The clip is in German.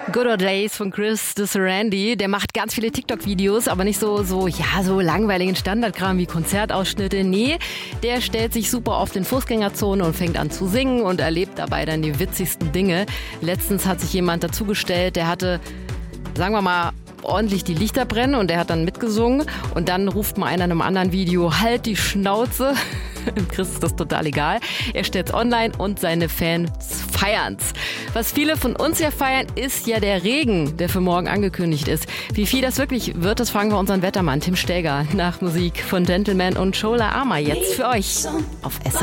Good Old Days von Chris Randy. Der macht ganz viele TikTok-Videos, aber nicht so langweiligen Standardkram wie Konzertausschnitte. Nee, der stellt sich super auf den Fußgängerzone und fängt an zu singen und erlebt dabei dann die witzigsten Dinge. Letztens hat sich jemand dazugestellt, der hatte, sagen wir mal, ordentlich die Lichter brennen und der hat dann mitgesungen und dann ruft mal einer in einem anderen Video, halt die Schnauze. Chris ist das total egal. Er stellt's online und seine Fans feiern's. Was viele von uns ja feiern, ist ja der Regen, der für morgen angekündigt ist. Wie viel das wirklich wird, das fragen wir unseren Wettermann Tim Stäger nach Musik von Gentleman und Shola Ama jetzt für euch auf SRF.